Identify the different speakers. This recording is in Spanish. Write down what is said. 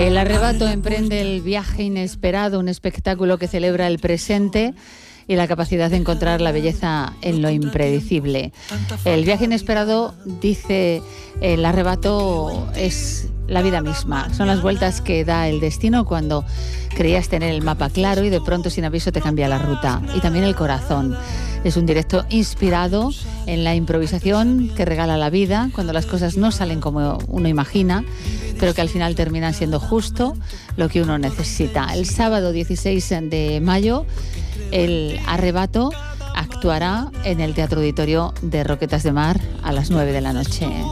Speaker 1: El Arrebato emprende el viaje inesperado, un espectáculo que celebra el presente y la capacidad de encontrar la belleza en lo impredecible. El viaje inesperado, dice el Arrebato, es la vida misma. Son las vueltas que da el destino cuando creías tener el mapa claro y de pronto sin aviso te cambia la ruta. Y también el corazón. Es un directo inspirado en la improvisación que regala la vida cuando las cosas no salen como uno imagina, pero que al final terminan siendo justo lo que uno necesita. El sábado 16 de mayo, el Arrebato actuará en el Teatro Auditorio de Roquetas de Mar a las 9 de la noche.